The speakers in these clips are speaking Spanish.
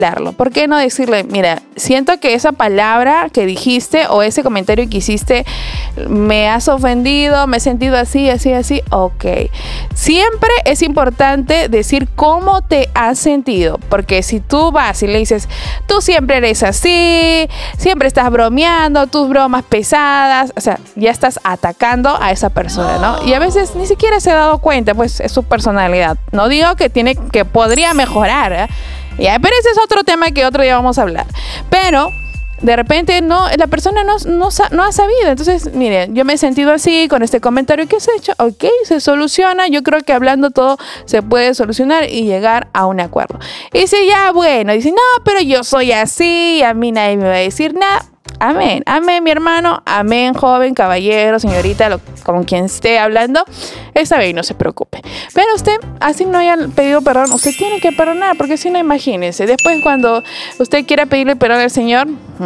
hablarlo. ¿Por qué no decirle, mira, siento que esa palabra que dijiste o ese comentario que hiciste me has ofendido, me he sentido así, así, así? Ok. Siempre es importante decir cómo te has sentido, porque si tú vas y le dices, tú siempre eres así, siempre estás bromeando, tus bromas pesadas, o sea, ya estás atacando a esa persona, ¿no? Y a veces ni siquiera se ha dado cuenta, pues es su personalidad. No digo que podría mejorar, ¿eh? Ya, pero ese es otro tema que otro día vamos a hablar. Pero de repente la persona no ha sabido. Entonces, miren, yo me he sentido así con este comentario que se ha hecho. Ok, se soluciona. Yo creo que hablando todo se puede solucionar y llegar a un acuerdo. Y si ya, bueno, dice, no, pero yo soy así, a mí nadie me va a decir nada. Amén, amén, mi hermano, amén, joven, caballero, señorita, con quien esté hablando, está bien, no se preocupe. Pero usted, así no haya pedido perdón, usted tiene que perdonar, porque si no, imagínese, después cuando usted quiera pedirle perdón al Señor,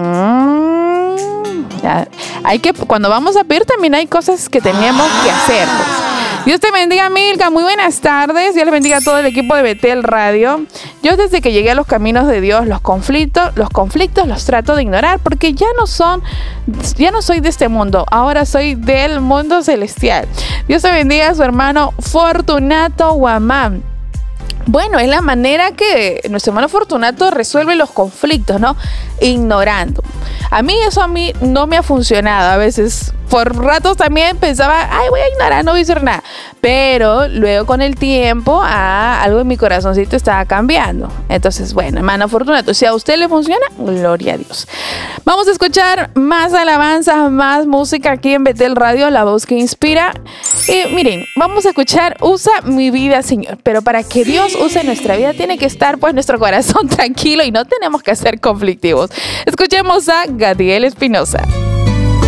cuando vamos a pedir también hay cosas que tenemos que hacer, pues. Dios te bendiga, Milka. Muy buenas tardes. Dios les bendiga a todo el equipo de Betel Radio. Yo desde que llegué a los caminos de Dios, los conflictos los trato de ignorar porque ya no soy de este mundo. Ahora soy del mundo celestial. Dios te bendiga a su hermano Fortunato Guamán. Bueno, es la manera que nuestro hermano Fortunato resuelve los conflictos, ¿no? Ignorando. A mí no me ha funcionado. A veces, por ratos también pensaba, voy a ignorar, no voy a decir nada. Pero luego con el tiempo, algo en mi corazoncito estaba cambiando. Entonces, bueno, hermano Fortunato, si a usted le funciona, gloria a Dios. Vamos a escuchar más alabanzas, más música aquí en Betel Radio, la voz que inspira. Y miren, vamos a escuchar Usa mi vida, Señor. Pero para que Dios use nuestra vida, tiene que estar pues nuestro corazón tranquilo y no tenemos que ser conflictivos. Escuchemos a Gadiel Espinosa.